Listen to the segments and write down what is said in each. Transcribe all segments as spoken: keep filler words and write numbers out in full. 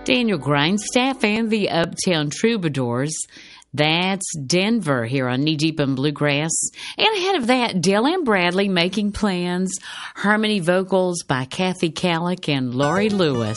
Daniel Grindstaff and the Uptown Troubadours. That's Denver here on Knee Deep in Bluegrass. And ahead of that, Dale Ann Bradley, Making Plans, harmony vocals by Kathy Kallick and Laurie Lewis.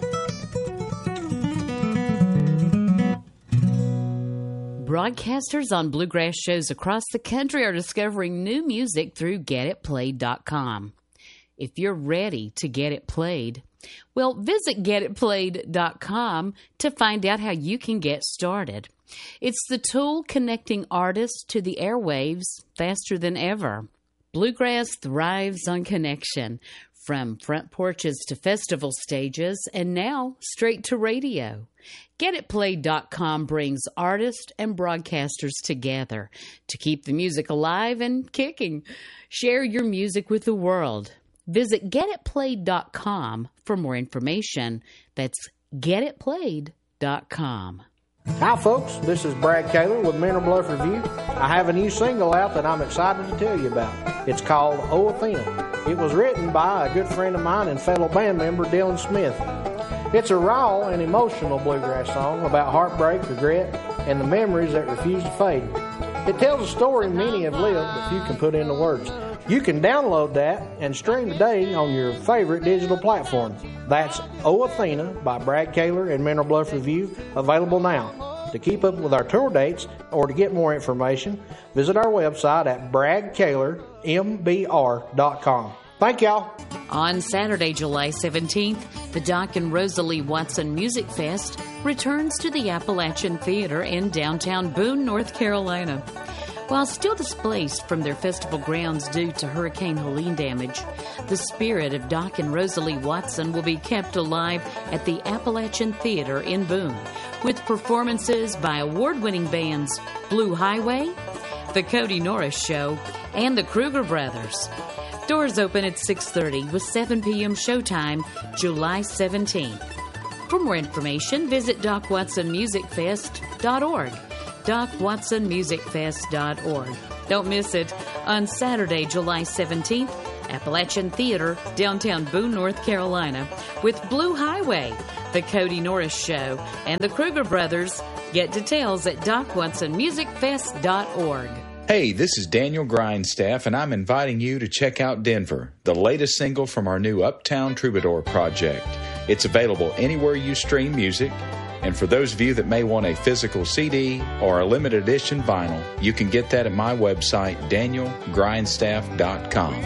Broadcasters on bluegrass shows across the country are discovering new music through get it played dot com. If you're ready to get it played, well, visit get it played dot com to find out how you can get started. It's the tool connecting artists to the airwaves faster than ever. Bluegrass thrives on connection, from front porches to festival stages, and now straight to radio. get it played dot com brings artists and broadcasters together to keep the music alive and kicking. Share your music with the world. Visit get it played dot com for more information. That's get it played dot com. Hi, folks. This is Brad Kaler with Mineral Bluff Review. I have a new single out that I'm excited to tell you about. It's called Oh Athena. It was written by a good friend of mine and fellow band member Dylan Smith. It's a raw and emotional bluegrass song about heartbreak, regret, and the memories that refuse to fade. It tells a story many have lived that few can put into words. You can download that and stream today on your favorite digital platform. That's Oh Athena by Brad Kaler and Mineral Bluff Review, available now. To keep up with our tour dates or to get more information, visit our website at brad kaler m b r dot com. Thank y'all. On Saturday, July seventeenth, the Doc and Rosalie Watson Music Fest returns to the Appalachian Theater in downtown Boone, North Carolina. While still displaced from their festival grounds due to Hurricane Helene damage, the spirit of Doc and Rosalie Watson will be kept alive at the Appalachian Theater in Boone, with performances by award-winning bands Blue Highway, The Cody Norris Show, and the Kruger Brothers. Doors open at six thirty with seven p.m. showtime, July seventeenth. For more information, visit doc watson music fest dot org. doc watson music fest dot org. Don't miss it on Saturday, July seventeenth, Appalachian Theater, downtown Boone, North Carolina, with Blue Highway, The Cody Norris Show, and the Kruger Brothers. Get details at doc watson music fest dot org. Hey, this is Daniel Grindstaff, and I'm inviting you to check out Denver, the latest single from our new Uptown Troubadour project. It's available anywhere you stream music. And for those of you that may want a physical C D or a limited edition vinyl, you can get that at my website, daniel grindstaff dot com.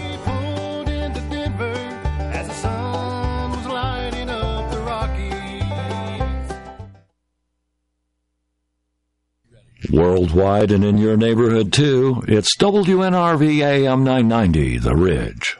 Worldwide and in your neighborhood, too, it's W N R V A M nine ninety, The Ridge.